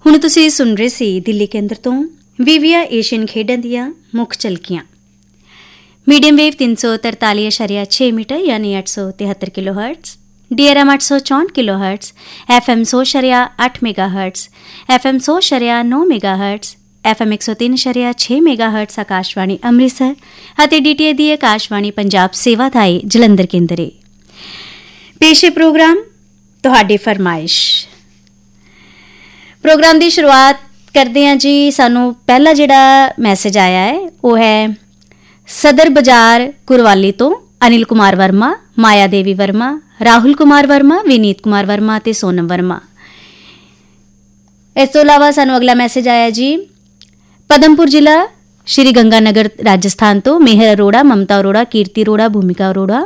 ਹੁਣ ਤੁਸੀਂ ਸੁਣ ਰਹੇ ਸੀ ਦਿੱਲੀ ਕੇਂਦਰ ਤੋਂ ਵਿਵਿਆ ਏਸ਼ੀਅਨ ਖੇਡਾਂ ਦੀਆਂ ਮੁੱਖ ਝਲਕੀਆਂ। ਮੀਡੀਅਮ ਵੇਵ 343.6 ਮੀਟਰ ਯਾਨੀ 873 kilo hertz, DRM 864 kilo hertz, FM 100.8 mega hertz, FM 100.9 mega hertz, FM 103.6 mega hertz Akashvani Amritsar ਅਤੇ DTI ਦੀ ਆਕਾਸ਼ਵਾਣੀ ਪੰਜਾਬ ਸੇਵਾ ਦਾ ਜਲੰਧਰ ਕੇਂਦਰ ਹੈ। ਪੇਸ਼ੇ ਪ੍ਰੋਗਰਾਮ ਤੁਹਾਡੀ ਫਰਮਾਇਸ਼। ਪ੍ਰੋਗਰਾਮ ਦੀ ਸ਼ੁਰੂਆਤ ਕਰਦੇ ਹਾਂ ਜੀ। ਸਾਨੂੰ ਪਹਿਲਾ ਜਿਹੜਾ ਮੈਸੇਜ ਆਇਆ ਹੈ ਉਹ ਹੈ ਸਦਰ ਬਾਜ਼ਾਰ ਕੁਰਵਾਲੀ ਤੋਂ ਅਨਿਲ ਕੁਮਾਰ ਵਰਮਾ, ਮਾਇਆ ਦੇਵੀ ਵਰਮਾ, ਰਾਹੁਲ ਕੁਮਾਰ ਵਰਮਾ, ਵਿਨੀਤ ਕੁਮਾਰ ਵਰਮਾ ਅਤੇ ਸੋਨਮ ਵਰਮਾ। ਇਸ ਤੋਂ ਇਲਾਵਾ ਸਾਨੂੰ ਅਗਲਾ ਮੈਸੇਜ ਆਇਆ ਜੀ ਪਦਮਪੁਰ ਜ਼ਿਲ੍ਹਾ ਸ਼੍ਰੀ ਗੰਗਾਨਗਰ ਰਾਜਸਥਾਨ ਤੋਂ ਮੇਹਰ ਅਰੋੜਾ, ਮਮਤਾ ਅਰੋੜਾ, ਕੀਰਤੀ ਅਰੋੜਾ, ਭੂਮਿਕਾ ਅਰੋੜਾ।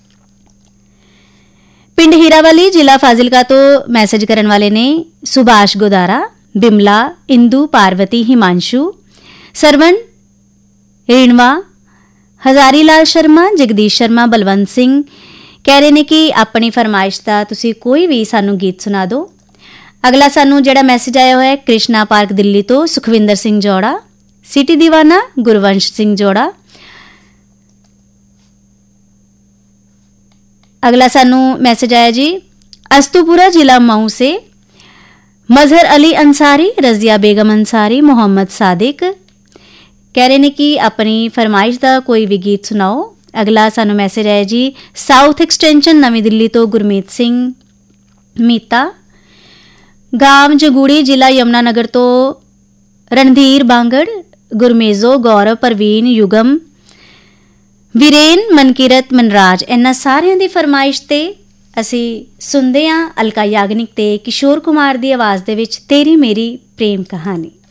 ਪਿੰਡ ਹੀਰਾਵਾਲੀ ਜ਼ਿਲ੍ਹਾ ਫਾਜ਼ਿਲਕਾ ਤੋਂ ਮੈਸੇਜ ਕਰਨ ਵਾਲੇ ਨੇ ਸੁਭਾਸ਼ ਗੋਦਾਰਾ, ਬਿਮਲਾ, ਇੰਦੂ, ਪਾਰਵਤੀ, ਹਿਮਾਂਸ਼ੂ, ਸਰਵਣ, ਰਿਣਵਾ, ਹਜ਼ਾਰੀ ਲਾਲ ਸ਼ਰਮਾ, ਜਗਦੀਸ਼ ਸ਼ਰਮਾ, ਬਲਵੰਤ ਸਿੰਘ ਕਹਿ ਰਹੇ ਨੇ ਕਿ ਆਪਣੀ ਫਰਮਾਇਸ਼ ਦਾ ਤੁਸੀਂ ਕੋਈ ਵੀ ਸਾਨੂੰ ਗੀਤ ਸੁਣਾ ਦਿਓ। ਅਗਲਾ ਸਾਨੂੰ ਜਿਹੜਾ ਮੈਸੇਜ ਆਇਆ ਹੋਇਆ ਹੈ ਕ੍ਰਿਸ਼ਨਾ ਪਾਰਕ ਦਿੱਲੀ ਤੋਂ ਸੁਖਵਿੰਦਰ ਸਿੰਘ ਜੋੜਾ, ਸਿਟੀ ਦੀਵਾਨਾ ਗੁਰਵੰਸ਼ ਸਿੰਘ ਜੋੜਾ। अगला सानू मैसेज आया जी अस्तुपुरा जिला मऊ से मजहर अली अंसारी, रजिया बेगम अंसारी, मोहम्मद सादिक कह रहे हैं कि अपनी फरमाइश का कोई भी गीत सुनाओ। अगला सानू मैसेज आया जी साउथ एक्सटेंशन नवी दिल्ली तो गुरमीत सिंह मीता, गांव जगूड़ी जिला यमुनानगर तो रणधीर बांगड़, गुरमेजो, गौरव, परवीन, युगम, ਵੀਰੇਨ, ਮਨਕੀਰਤ, ਮਨਰਾਜ। ਇਹਨਾਂ ਸਾਰਿਆਂ ਦੀ ਫਰਮਾਇਸ਼ ਤੇ ਅਸੀਂ ਸੁਣਦੇ ਹਾਂ ਅਲਕਾ ਯਾਗਨਿਕ ਤੇ ਕਿਸ਼ੋਰ ਕੁਮਾਰ ਦੀ ਆਵਾਜ਼ ਦੇ ਵਿੱਚ ਤੇਰੀ ਮੇਰੀ ਪ੍ਰੇਮ ਕਹਾਣੀ।